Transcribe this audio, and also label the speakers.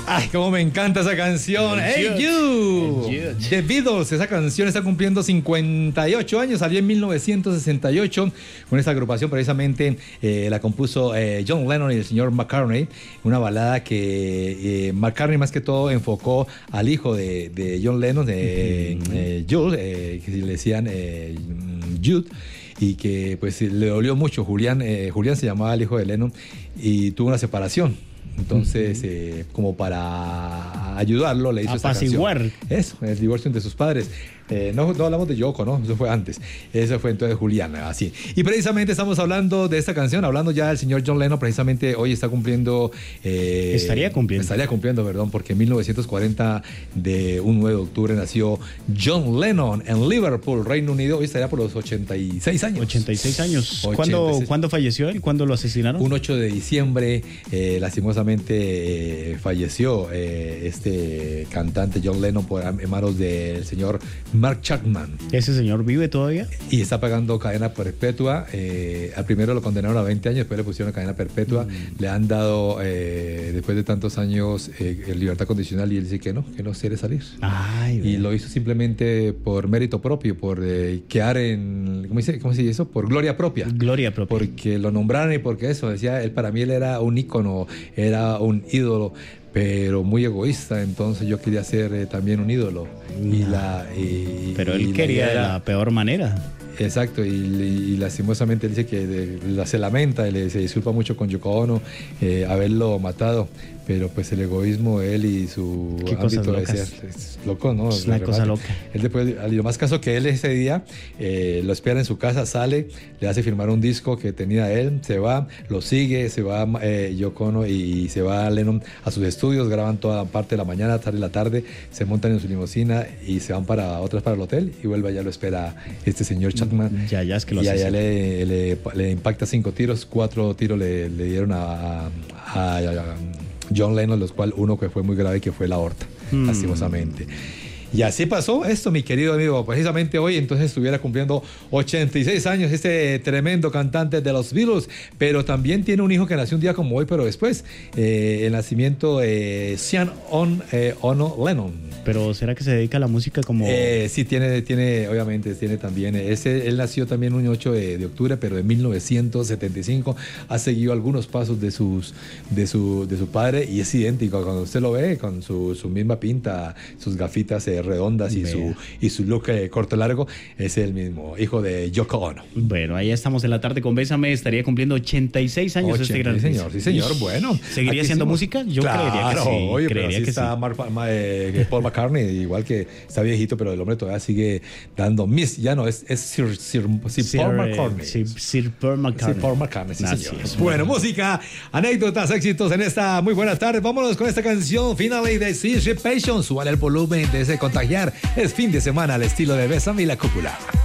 Speaker 1: Ay, cómo me encanta esa canción. Hey You, The Beatles. Esa canción está cumpliendo 58 años. Salió en 1968 con esta agrupación. Precisamente la compuso John Lennon y el señor McCartney. Una balada que McCartney más que todo enfocó al hijo de John Lennon, de Jude, que le decían Jude, y que pues le dolió mucho. Julián se llamaba el hijo de Lennon y tuvo una separación. Entonces, como para ayudarlo, le hizo
Speaker 2: apaciguar
Speaker 1: esta canción. Eso, el divorcio entre sus padres. No hablamos de Yoko, ¿no? Eso fue antes. Eso fue entonces Juliana, así. Y precisamente estamos hablando de esta canción, hablando ya del señor John Lennon. Precisamente hoy está cumpliendo... Estaría cumpliendo, perdón, porque en 1940, de un 9 de octubre, nació John Lennon en Liverpool, Reino Unido. Hoy estaría por los 86 años.
Speaker 2: 86 años. ¿Cuándo falleció él? ¿Cuándo lo asesinaron?
Speaker 1: Un 8 de diciembre, lastimosamente, falleció este cantante John Lennon en manos del señor Mark Chapman.
Speaker 2: ¿Ese señor vive todavía?
Speaker 1: Y está pagando cadena perpetua. Al primero lo condenaron a 20 años, después le pusieron cadena perpetua. Le han dado, después de tantos años, libertad condicional, y él dice que no quiere salir.
Speaker 2: Ay,
Speaker 1: y lo hizo simplemente por mérito propio, por quedar en... ¿Cómo se dice eso? Por gloria propia.
Speaker 2: Gloria propia.
Speaker 1: Porque lo nombraron y porque eso, decía él, para mí él era un ícono, era un ídolo, pero muy egoísta. Entonces yo quería ser también un ídolo.
Speaker 2: Pero él quería de la peor manera.
Speaker 1: Exacto, y lastimosamente él dice que se lamenta y se disculpa mucho con Yoko Ono haberlo matado, pero pues el egoísmo de él y su ámbito de ser es loco, ¿no?
Speaker 2: Es una cosa loca.
Speaker 1: Él después, lo más caso que él ese día lo espera en su casa, sale, le hace firmar un disco que tenía él, se va, lo sigue, se va Yoko Ono y se va Lennon a sus estudios, graban toda parte de la mañana, tarde de la tarde, se montan en su limusina y se van para el hotel, y vuelve, allá lo espera este señor Chapman.
Speaker 2: Ya es que lo
Speaker 1: y allá le impacta 5 tiros, 4 tiros le dieron a John Lennon, los cuales uno que fue muy grave, que fue la aorta, lastimosamente. Y así pasó esto, mi querido amigo. Precisamente hoy entonces estuviera cumpliendo 86 años este tremendo cantante de los Beatles, pero también tiene un hijo que nació un día como hoy, pero después, el nacimiento de Sean Ono Lennon.
Speaker 2: ¿Pero será que se dedica a la música como...?
Speaker 1: Sí, obviamente, tiene también... él nació también un 8 de octubre, pero de 1975. Ha seguido algunos pasos de su padre y es idéntico. Cuando usted lo ve, con su misma pinta, sus gafitas redondas y su look corto largo, es el mismo hijo de Yoko Ono.
Speaker 2: Bueno, ahí estamos en la tarde con Bésame. Estaría cumpliendo 86 años este gran...
Speaker 1: Sí, señor. Bueno.
Speaker 2: ¿Seguiría haciendo música? Yo creería que sí.
Speaker 1: Oye, pero así está Paul McCartney, igual que está viejito, pero el hombre todavía sigue dando ya no, es Sir Paul McCartney.
Speaker 2: Sir Paul McCartney.
Speaker 1: Sir Paul McCartney, sí, señor.
Speaker 2: Bueno,
Speaker 1: música, anécdotas, éxitos en esta muy buena tarde. Vámonos con esta canción, Finally, de Sweet Passion. Súbale el volumen de ese contagiar. Es fin de semana al estilo de Bésame y la Cúpula.